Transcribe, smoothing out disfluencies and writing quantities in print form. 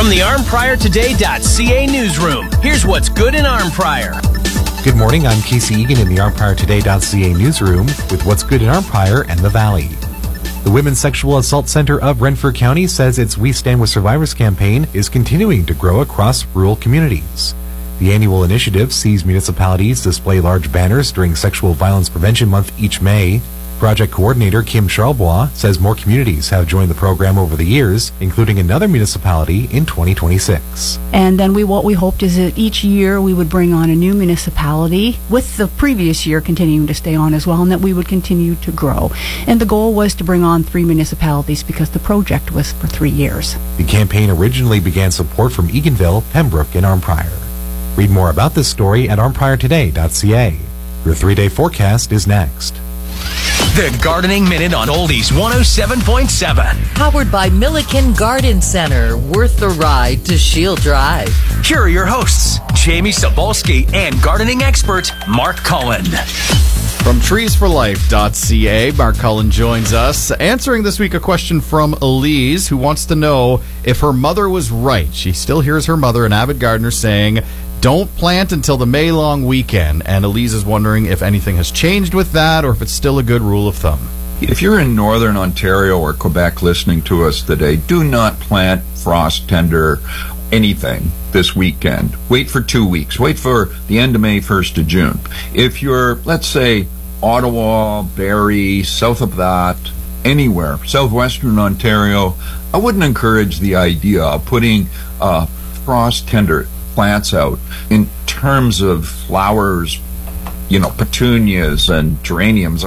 From the ArmPriorToday.ca newsroom, here's what's good in Arnprior. Good morning, I'm Casey Egan in the ArmPriorToday.ca newsroom with what's good in Arnprior and the Valley. The Women's Sexual Assault Center of Renfrew County says its We Stand With Survivors campaign is continuing to grow across rural communities. The annual initiative sees municipalities display large banners during Sexual Violence Prevention Month each May. Project coordinator Kim Charlebois says more communities have joined the program over the years, including another municipality in 2026. And then what we hoped is that each year we would bring on a new municipality, with the previous year continuing to stay on as well, and that we would continue to grow. And the goal was to bring on 3 municipalities because the project was for 3 years. The campaign originally began support from Eganville, Pembroke, and Arnprior. Read more about this story at armpriortoday.ca. Your 3-day forecast is next. The Gardening Minute on Oldies 107.7. Powered by Milliken Garden Center. Worth the ride to Shield Drive. Here are your hosts, Jamie Sobolski and gardening expert Mark Cullen. From treesforlife.ca, Mark Cullen joins us, answering this week a question from Elise, who wants to know if her mother was right. She still hears her mother, an avid gardener, saying, don't plant until the May long weekend. And Elise is wondering if anything has changed with that or if it's still a good rule of thumb. If you're in northern Ontario or Quebec listening to us today, do not plant frost tender anything this weekend. Wait for 2 weeks. Wait for the end of May, 1st of June. If you're, let's say, Ottawa, Barrie, south of that, anywhere, southwestern Ontario, I wouldn't encourage the idea of putting frost tender plants out. In terms of flowers, petunias and geraniums,